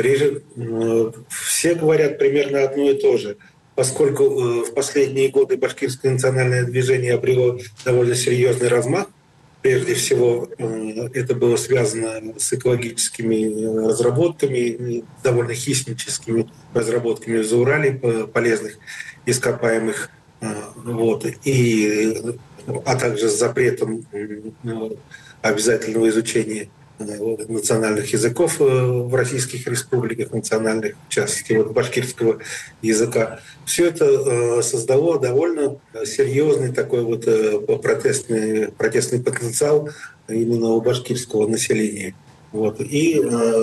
Все говорят примерно одно и то же. Поскольку в последние годы башкирское национальное движение обрело довольно серьезный размах, прежде всего это было связано с экологическими разработками, довольно хищническими разработками в Заурале полезных ископаемых. Вот, и, а также с запретом обязательного изучения национальных языков в российских республиках, национальных, в частности, вот, башкирского языка. Все это создало довольно серьезный такой вот протестный, протестный потенциал именно у башкирского населения. Вот. И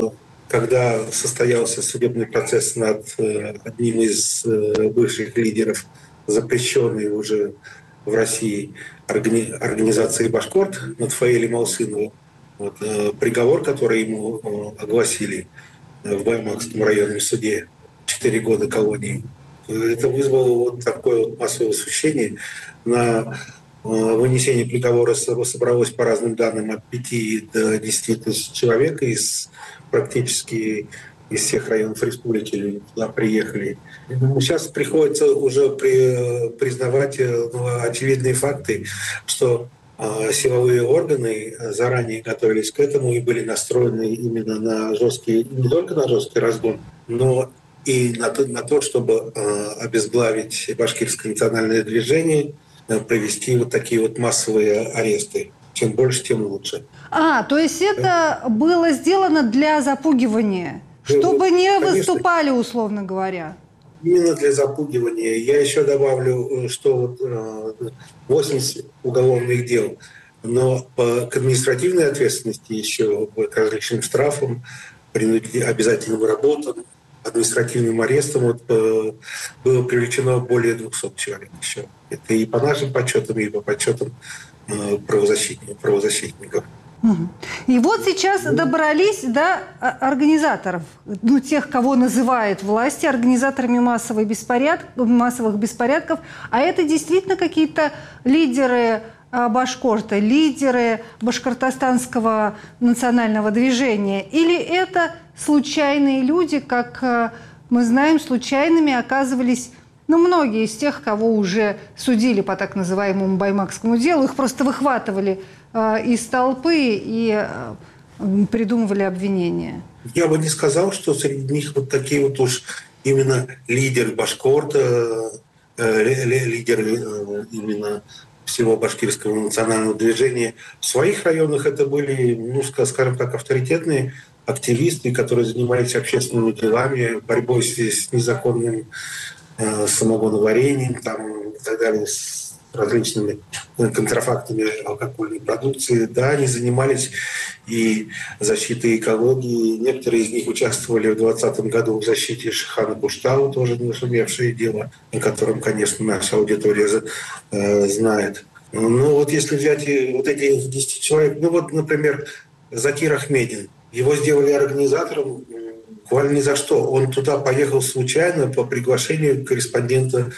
когда состоялся судебный процесс над одним из бывших лидеров, запрещенной уже в России организации «Башкорт», над Фаилем Алсыновым, вот, приговор, который ему огласили в Баймакском районном суде, четыре года колонии, это вызвало вот такое вот массовое восхищение. На вынесение приговора собралось, по разным данным, от пяти до десяти тысяч человек из практически из всех районов республики туда приехали. Сейчас приходится уже при, признавать ну, очевидные факты, что э, силовые органы заранее готовились к этому и были настроены именно на жесткий, не только на жесткий разгон, но и на то, на то чтобы э, обезглавить башкирское национальное движение, э, провести вот такие вот массовые аресты. Чем больше, тем лучше. А, то есть это было сделано для запугивания, чтобы не Конечно. Выступали, условно говоря. Именно для запугивания. Я еще добавлю, что восемьдесят уголовных дел, но к административной ответственности еще к различным штрафам, обязательным работам, административным арестам вот, было привлечено более двухсот человек еще. Это и по нашим подсчетам, и по подсчетам правозащитников. правозащитников. И вот сейчас добрались до организаторов, ну, тех, кого называют власти организаторами массовых беспорядков, массовых беспорядков. А это действительно какие-то лидеры Башкорта, лидеры башкортостанского национального движения? Или это случайные люди, как мы знаем, случайными оказывались ну, многие из тех, кого уже судили по так называемому баймакскому делу, их просто выхватывали э, из толпы и э, придумывали обвинения? Я бы не сказал, что среди них вот такие вот уж именно лидеры Башкорта, э, лидеры э, именно всего башкирского национального движения. В своих районах это были, ну, скажем так, авторитетные активисты, которые занимались общественными делами, борьбой с, с незаконным самогоноварением там, и так далее, с различными контрафактами алкогольной продукции. Да, они занимались и защитой экологии. Некоторые из них участвовали в двадцатом году в защите Шихана Куштау, тоже нашумевшее дело, о котором, конечно, наша аудитория э, знает. Ну вот если взять вот эти десять человек, ну вот, например, Закир Ахмедин, его сделали организатором буквально ни за что. Он туда поехал случайно по приглашению корреспондента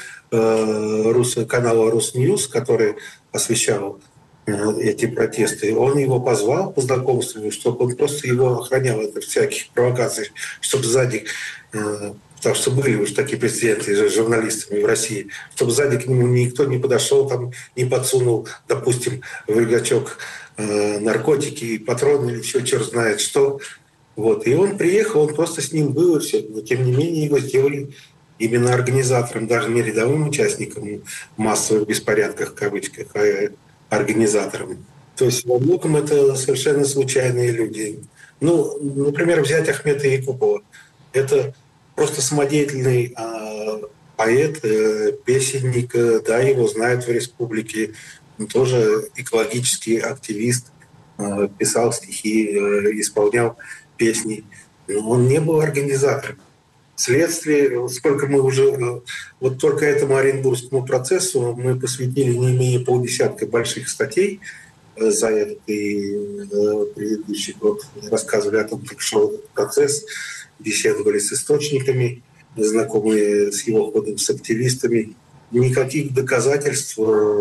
э, Рус, канала «Русньюз», который освещал э, эти протесты. Он его позвал по знакомству, чтобы он просто его охранял от всяких провокаций, чтобы сзади, э, потому что были уж такие прецеденты с журналистами в России, чтобы сзади к нему никто не подошел, там, не подсунул, допустим, в рюкзачок э, наркотики, патроны или еще черт знает что. Вот. И он приехал, он просто с ним был, и все. Но тем не менее его сделали именно организатором, даже не рядовым участником массовых беспорядков, в кавычках, а организатором. То есть во многом это совершенно случайные люди. Ну, например, взять Ахмета Якупова. Это просто самодеятельный э, поэт, э, песенник, э, да, его знают в республике. Он тоже экологический активист, э, писал стихи, э, исполнял песни. Но он не был организатором. Следствие, сколько мы уже, вот только этому Оренбургскому процессу мы посвятили не менее полдесятка больших статей за этот и предыдущий год. Рассказывали о том, как шел этот процесс, беседовали с источниками, знакомые с его ходом, с активистами. Никаких доказательств,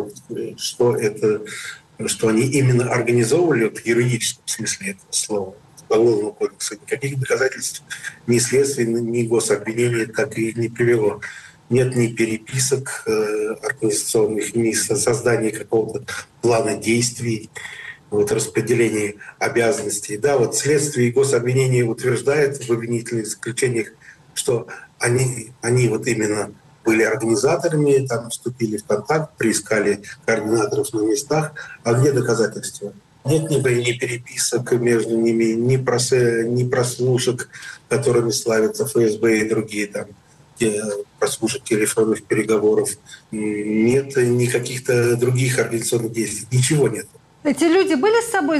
что это, что они именно организовывали в юридическом смысле этого слова, Уголовного кодекса, никаких доказательств ни следствия, ни гособвинения так и не привело. Нет ни переписок э, организационных, ни создания какого-то плана действий, вот, распределения обязанностей. Да, вот следствие и гособвинение утверждает в обвинительных заключениях, что они, они вот именно были организаторами, там вступили в контакт, приискали координаторов на местах. А где доказательства? Нет ни, ни переписок между ними, ни, прос, ни прослушек, которыми славятся эф эс бэ и другие там прослушек телефонных переговоров. Нет ни каких-то других организационных действий. Ничего нет. Эти люди были с собой,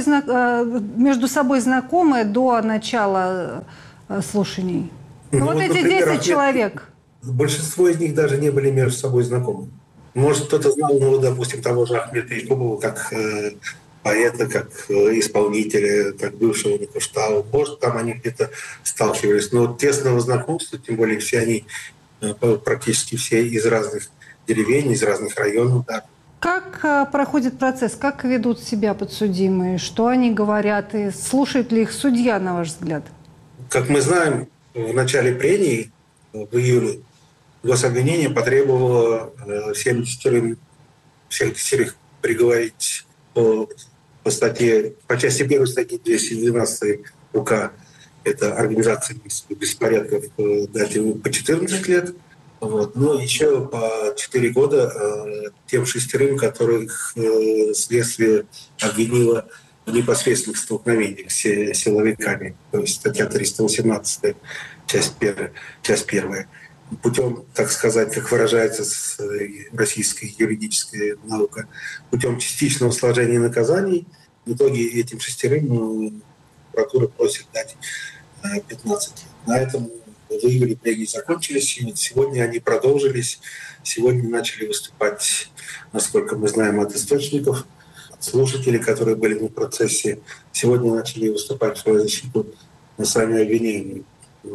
между собой знакомы до начала слушаний? Ну, ну вот, вот эти например, десять человек. Большинство из них даже не были между собой знакомы. Может, кто-то знал, ну, допустим, того же Ахмета Якубова как э, поэта, как э, исполнителя, как бывшего Никуштау. Может, там они где-то сталкивались. Но тесного знакомства, тем более все они, э, практически все из разных деревень, из разных районов. Да. Как э, проходит процесс? Как ведут себя подсудимые? Что они говорят? И слушает ли их судья, на ваш взгляд? Как мы знаем, в начале прений, в июле, гособвинение потребовало всем четырем, всех четырех приговорить по, по статье, по части первой статьи двести двенадцать УК, это организация беспорядков, дать ему по четырнадцать лет. Вот. Но еще по четыре года э, тем шестерым, которых э, следствие обвинило в непосредственных столкновениях с силовиками, то есть статья триста восемнадцать, часть первая, часть первая. Путем, так сказать, как выражается российская юридическая наука, путем частичного сложения наказаний, в итоге этим шестерым прокуратура просит дать пятнадцать. На этом в июле плении закончились, и сегодня они продолжились. Сегодня начали выступать, насколько мы знаем, от источников, от слушателей, которые были на процессе. Сегодня начали выступать в свою защиту на сами обвинения.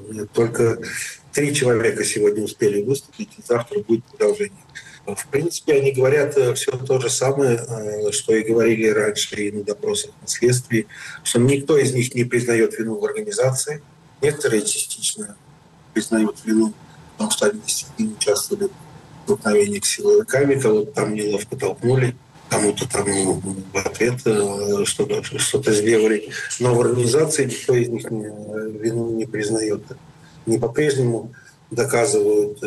Только три человека сегодня успели выступить, и завтра будет продолжение. В принципе, они говорят все то же самое, что и говорили раньше и на допросах на следствии, что никто из них не признает вину в организации. Некоторые частично признают вину, потому что они действительно участвовали в столкновениях с силовиками, кого-то там неловко толкнули, кому-то там в ответ что-то, что-то сделали. Но в организации никто из них вину не признает. Они по-прежнему доказывают,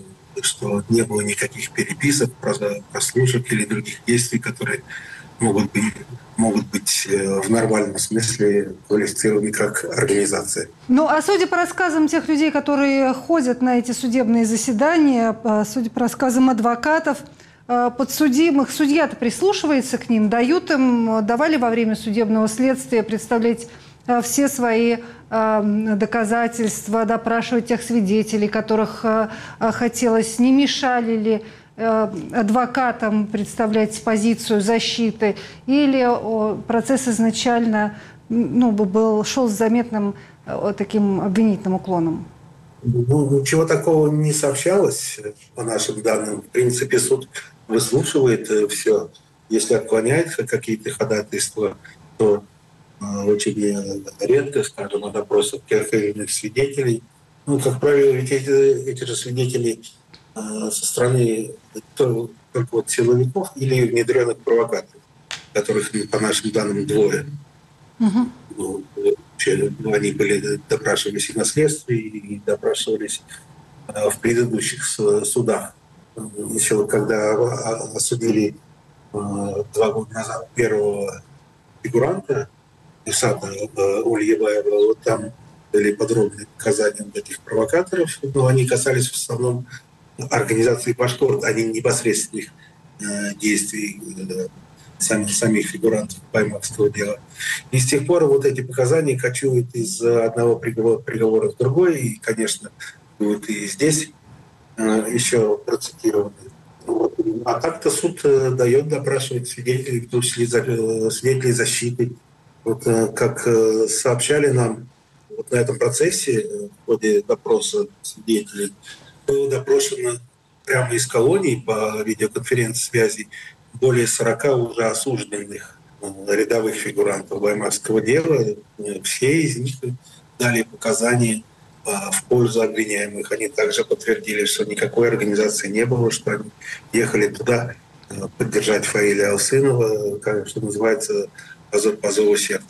что не было никаких переписок, прослушек или других действий, которые могут быть, могут быть в нормальном смысле квалифицированы как организация. Ну, а судя по рассказам тех людей, которые ходят на эти судебные заседания, судя по рассказам адвокатов, подсудимых, судья-то прислушивается к ним, дают им, давали во время судебного следствия представлять все свои доказательства, допрашивать тех свидетелей, которых хотелось, не мешали ли адвокатам представлять позицию защиты, или процесс изначально ну, был, шел с заметным таким обвинительным уклоном? Ну, ничего такого не сообщалось по нашим данным. В принципе, суд выслушивает все. Если отклоняет какие-то ходатайства, то очень редко, скажем, на допросах тех или иных свидетелей. Ну, как правило, ведь эти, эти же свидетели э, со стороны только, только вот силовиков или внедренных провокаторов, которых, по нашим данным, двое. Uh-huh. Ну, они были, допрашивались и на следствии, и допрашивались э, в предыдущих судах. Еще когда осудили э, два года назад первого фигуранта, Исата Ульеваева, вот там были подробные показания этих провокаторов, но они касались в основном организации Башкорт, а не непосредственных э, действий э, самих, самих фигурантов баймакского дела. И с тех пор вот эти показания кочуют из одного приговора, приговора в другой, и, конечно, будут и здесь э, еще процитированы. Вот. А так-то суд э, дает допрашивать свидетелей, в том числе э, свидетелей защиты. Вот, как сообщали нам вот на этом процессе в ходе допроса свидетелей, было допрошено прямо из колонии по видеоконференц-связи более сорока уже осужденных рядовых фигурантов баймакского дела. Все из них дали показания в пользу обвиняемых. Они также подтвердили, что никакой организации не было, что они ехали туда поддержать Фаиля Алсынова, как, что называется, по зову сердца.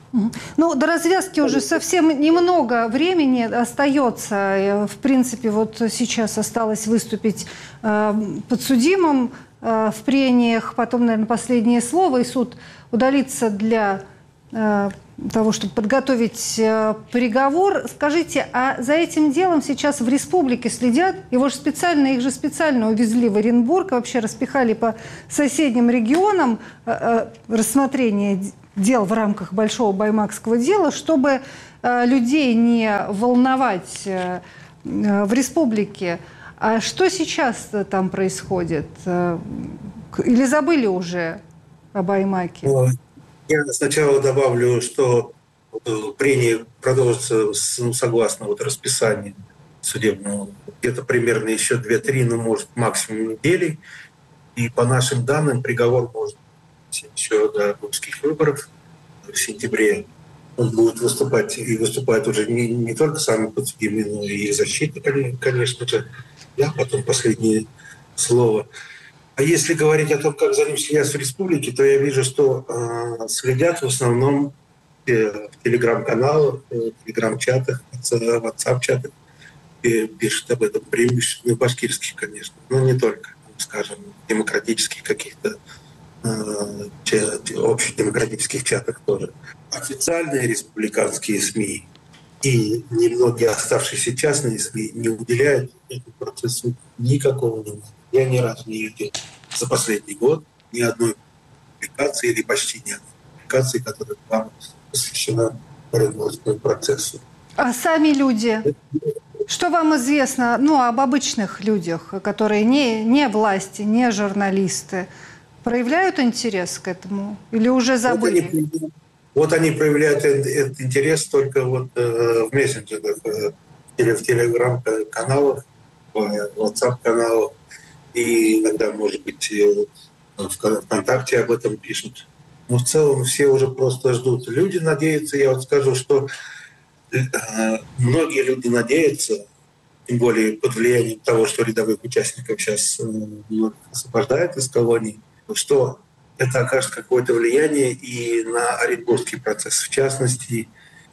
Ну, до развязки уже совсем немного времени остается. В принципе, вот сейчас осталось выступить подсудимым в прениях, потом, наверное, последнее слово, и суд удалится для того, чтобы подготовить приговор. Скажите, а за этим делом сейчас в республике следят? Его же специально, их же специально увезли в Оренбург, вообще распихали по соседним регионам рассмотрение дел в рамках большого баймакского дела, чтобы э, людей не волновать э, в республике. А что сейчас там происходит? Или забыли уже о Баймаке? Я сначала добавлю, что прения продолжится ну, согласно вот расписанию судебного. Где-то примерно еще две-три, ну, может, максимум недели. И по нашим данным приговор может еще до русских выборов в сентябре. Он будет выступать, и выступает уже не, не только самый подсудимый, но и защита, конечно же. Я потом последнее слово. А если говорить о том, как за ним следят в республике, то я вижу, что э, следят в основном э, в телеграм-каналах, в телеграм-чатах, в WhatsApp-чатах. И пишут об этом преимущественно башкирских, конечно, но не только, скажем, демократических каких-то общедемократических чатах тоже. Официальные республиканские СМИ и немногие оставшиеся частные СМИ не уделяют этому процессу никакого внимания. Я ни разу не видел за последний год ни одной публикации или почти ни одной публикации, которая была посвящена Оренбургскому процессу. А сами люди, что вам известно, ну, об обычных людях, которые не, не власти, не журналисты, проявляют интерес к этому или уже забыли? Вот они, вот они проявляют этот интерес только вот э, в мессенджерах, э, в телеграм-каналах, в WhatsApp-каналах, и иногда, может быть, э, в ВКонтакте об этом пишут. Но в целом все уже просто ждут. Люди надеются, я вот скажу, что э, многие люди надеются, тем более под влиянием того, что рядовых участников сейчас э, освобождают из колоний, что это окажет какое-то влияние и на Оренбургский процесс. В частности,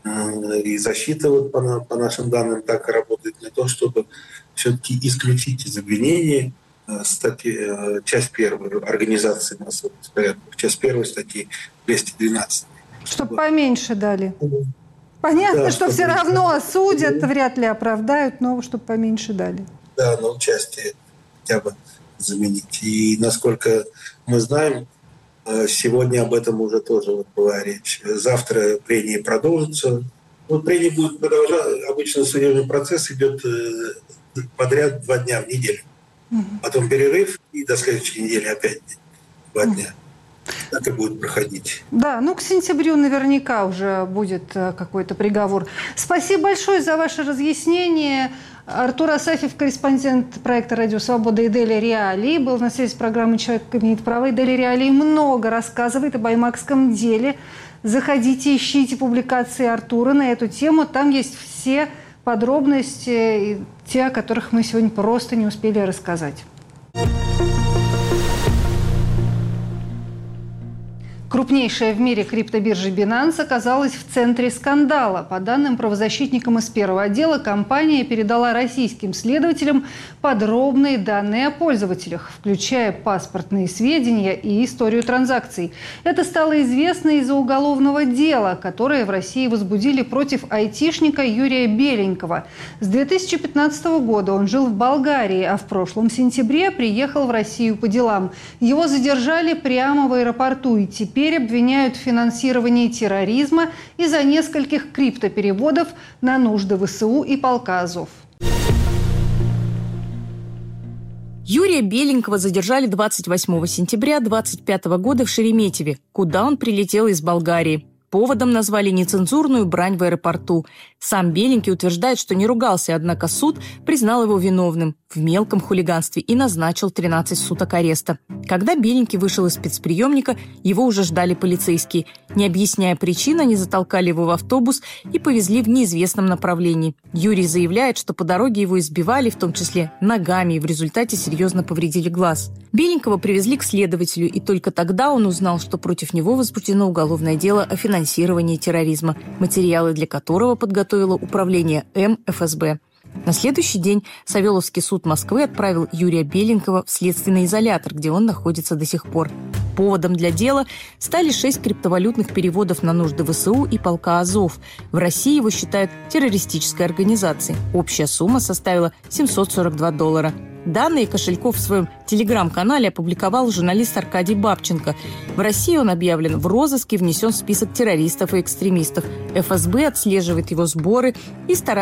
и защита, вот по, по нашим данным, так и работает на то, чтобы все-таки исключить из обвинения статьи, часть первой организации массовых беспорядков, часть первой статьи двести двенадцать. Чтобы поменьше дали. Понятно, да, что все равно осудят, вряд ли оправдают, но чтобы поменьше дали. Да, но части хотя бы заменить. И насколько мы знаем, сегодня об этом уже тоже вот была речь. Завтра прения продолжатся. Вот прения будут продолжаться. Обычно судебный процесс идет подряд два дня в неделю. Угу. Потом перерыв, и до следующей недели опять два угу. дня. Так и будет проходить. Да, ну к сентябрю наверняка уже будет какой-то приговор. Спасибо большое за ваше разъяснение. Артур Асафьев, корреспондент проекта «Радио Свобода» и Дели Реалии, был на связи с программой «Человек имеет право». И Дели Реалии много рассказывает о баймакском деле. Заходите, ищите публикации Артура на эту тему. Там есть все подробности, те, о которых мы сегодня просто не успели рассказать. Крупнейшая в мире криптобиржа Binance оказалась в центре скандала. По данным правозащитникам из первого отдела, компания передала российским следователям подробные данные о пользователях, включая паспортные сведения и историю транзакций. Это стало известно из-за уголовного дела, которое в России возбудили против айтишника Юрия Беленького. С две тысячи пятнадцатого года он жил в Болгарии, а в прошлом сентябре приехал в Россию по делам. Его задержали прямо в аэропорту, и теперь Теперь обвиняют в финансировании терроризма из-за нескольких криптопереводов на нужды ВСУ и полка Азов. Юрия Беленького задержали двадцать восьмого сентября две тысячи двадцать пятого года в Шереметьеве, куда он прилетел из Болгарии. Поводом назвали нецензурную брань в аэропорту. Сам Беленький утверждает, что не ругался, однако суд признал его виновным в мелком хулиганстве и назначил тринадцать суток ареста. Когда Беленький вышел из спецприемника, его уже ждали полицейские. Не объясняя причин, они затолкали его в автобус и повезли в неизвестном направлении. Юрий заявляет, что по дороге его избивали, в том числе ногами, и в результате серьезно повредили глаз. Беленького привезли к следователю, и только тогда он узнал, что против него возбуждено уголовное дело о финансировании терроризма, материалы для которого подготовило управление М Эф Эс Бэ. На следующий день Савеловский суд Москвы отправил Юрия Беленького в следственный изолятор, где он находится до сих пор. Поводом для дела стали шесть криптовалютных переводов на нужды вэ эс у и полка Азов. В России его считают террористической организацией. Общая сумма составила семьсот сорок два доллара. Данные кошельков в своем телеграм-канале опубликовал журналист Аркадий Бабченко. В России он объявлен в розыске, внесен в список террористов и экстремистов. Эф Эс Бэ отслеживает его сборы и старается